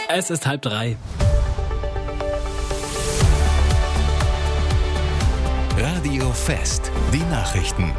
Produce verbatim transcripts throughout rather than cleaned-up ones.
Es ist halb drei. Radio Fest, die Nachrichten.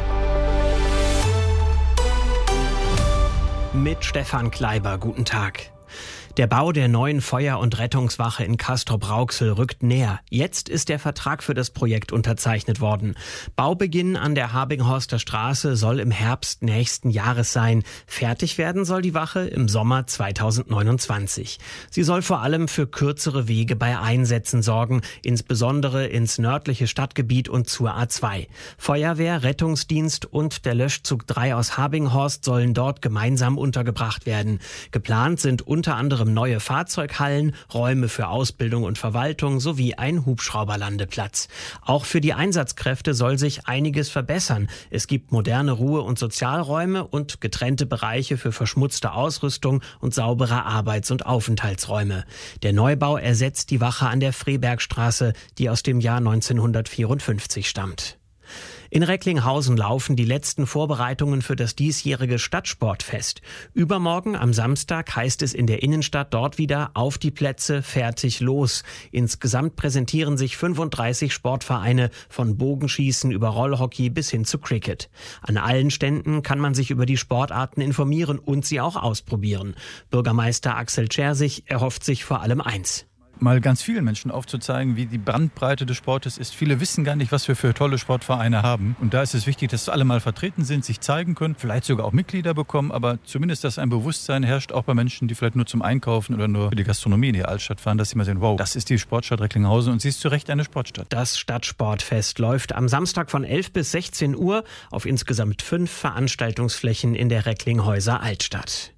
Mit Stefan Kleiber, guten Tag. Der Bau der neuen Feuer- und Rettungswache in Castrop-Rauxel rückt näher. Jetzt ist der Vertrag für das Projekt unterzeichnet worden. Baubeginn an der Habinghorster Straße soll im Herbst nächsten Jahres sein. Fertig werden soll die Wache im Sommer zweitausendneunundzwanzig. Sie soll vor allem für kürzere Wege bei Einsätzen sorgen, insbesondere ins nördliche Stadtgebiet und zur A zwei. Feuerwehr, Rettungsdienst und der Löschzug drei aus Habinghorst sollen dort gemeinsam untergebracht werden. Geplant sind unter anderem neue Fahrzeughallen, Räume für Ausbildung und Verwaltung sowie ein Hubschrauberlandeplatz. Auch für die Einsatzkräfte soll sich einiges verbessern. Es gibt moderne Ruhe- und Sozialräume und getrennte Bereiche für verschmutzte Ausrüstung und saubere Arbeits- und Aufenthaltsräume. Der Neubau ersetzt die Wache an der Freebergstraße, die aus dem Jahr neunzehnhundertvierundfünfzig stammt. In Recklinghausen laufen die letzten Vorbereitungen für das diesjährige Stadtsportfest. Übermorgen am Samstag heißt es in der Innenstadt dort wieder auf die Plätze, fertig, los. Insgesamt präsentieren sich fünfunddreißig Sportvereine von Bogenschießen über Rollhockey bis hin zu Cricket. An allen Ständen kann man sich über die Sportarten informieren und sie auch ausprobieren. Bürgermeister Axel Schersich erhofft sich vor allem eins: mal ganz vielen Menschen aufzuzeigen, wie die Bandbreite des Sportes ist. Viele wissen gar nicht, was wir für tolle Sportvereine haben. Und da ist es wichtig, dass alle mal vertreten sind, sich zeigen können, vielleicht sogar auch Mitglieder bekommen, aber zumindest, dass ein Bewusstsein herrscht, auch bei Menschen, die vielleicht nur zum Einkaufen oder nur für die Gastronomie in die Altstadt fahren, dass sie mal sehen, wow, das ist die Sportstadt Recklinghausen und sie ist zu Recht eine Sportstadt. Das Stadtsportfest läuft am Samstag von elf bis sechzehn Uhr auf insgesamt fünf Veranstaltungsflächen in der Recklinghäuser Altstadt.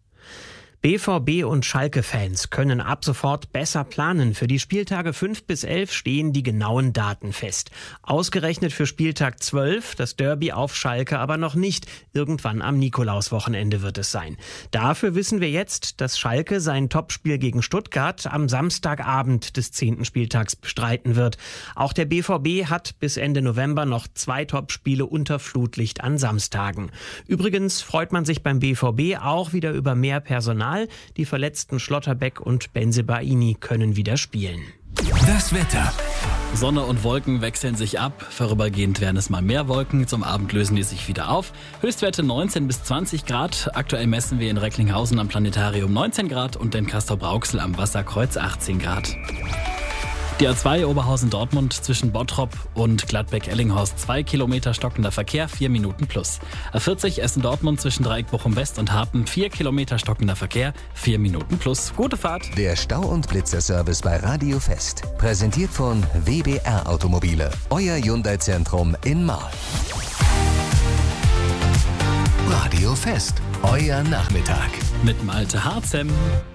B V B- und Schalke-Fans können ab sofort besser planen. Für die Spieltage fünf bis elf stehen die genauen Daten fest. Ausgerechnet für Spieltag zwölf, das Derby auf Schalke aber noch nicht. Irgendwann am Nikolauswochenende wird es sein. Dafür wissen wir jetzt, dass Schalke sein Topspiel gegen Stuttgart am Samstagabend des zehnten Spieltags bestreiten wird. Auch der B V B hat bis Ende November noch zwei Topspiele unter Flutlicht an Samstagen. Übrigens freut man sich beim B V B auch wieder über mehr Personal. Die verletzten Schlotterbeck und Bensebaini können wieder spielen. Das Wetter. Sonne und Wolken wechseln sich ab. Vorübergehend werden es mal mehr Wolken. Zum Abend lösen die sich wieder auf. Höchstwerte neunzehn bis zwanzig Grad. Aktuell messen wir in Recklinghausen am Planetarium neunzehn Grad und in Castrop-Rauxel am Wasserkreuz achtzehn Grad. Die A zwei Oberhausen-Dortmund zwischen Bottrop und Gladbeck-Ellinghorst zwei Kilometer stockender Verkehr, vier Minuten plus. A vierzig Essen-Dortmund zwischen Dreieck Bochum-West und Harpen vier Kilometer stockender Verkehr, vier Minuten plus. Gute Fahrt! Der Stau- und Blitzerservice bei Radio Fest. Präsentiert von W B R Automobile. Euer Hyundai-Zentrum in Marl. Radio Fest. Euer Nachmittag. Mit Malte Harzem.